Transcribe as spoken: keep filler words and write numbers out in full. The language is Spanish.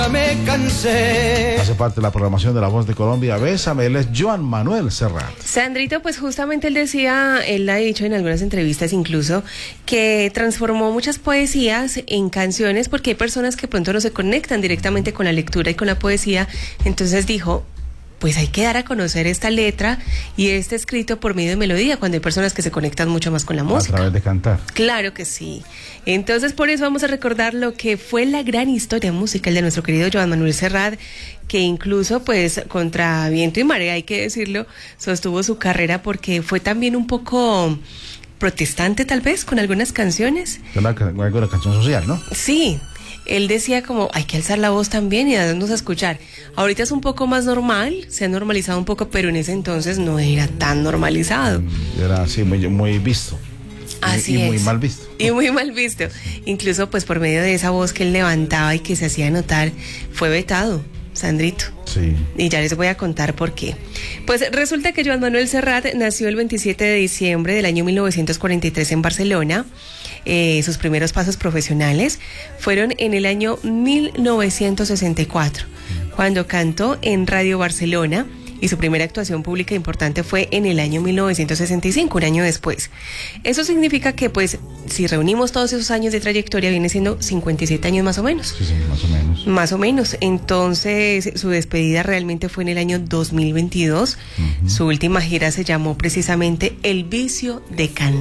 Me cansé. Hace parte de la programación de La Voz de Colombia. Bésame, él es Joan Manuel Serrat. Sandrito, pues justamente él decía, él ha dicho en algunas entrevistas incluso, que transformó muchas poesías en canciones porque hay personas que pronto no se conectan directamente con la lectura y con la poesía. Entonces dijo, pues hay que dar a conocer esta letra y este escrito por medio de melodía, cuando hay personas que se conectan mucho más con la música. A través de cantar. Claro que sí. Entonces, por eso vamos a recordar lo que fue la gran historia musical de nuestro querido Joan Manuel Serrat, que incluso, pues, contra viento y marea, hay que decirlo, sostuvo su carrera porque fue también un poco protestante, tal vez, con algunas canciones. Una, una canción social, ¿no? Sí. Él decía como, hay que alzar la voz también y darnos a escuchar. Ahorita es un poco más normal, se ha normalizado un poco, pero en ese entonces no era tan normalizado. Era así, muy, muy visto. Así y, y es. muy mal visto. Y muy mal visto. Incluso pues por medio de esa voz que él levantaba y que se hacía notar, fue vetado, Sandrito. Sí. Y ya les voy a contar por qué. Pues resulta que Joan Manuel Serrat nació el veintisiete de diciembre del año mil novecientos cuarenta y tres en Barcelona. Eh, sus primeros pasos profesionales fueron en el año mil novecientos sesenta y cuatro, cuando cantó en Radio Barcelona, y su primera actuación pública importante fue en el año mil novecientos sesenta y cinco, un año después. Eso significa que, pues, si reunimos todos esos años de trayectoria, viene siendo cincuenta y siete años más o menos. Sí, sí, más o menos. Más o menos. Entonces, su despedida realmente fue en el año dos mil veintidós. Uh-huh. Su última gira se llamó precisamente El vicio de cantar.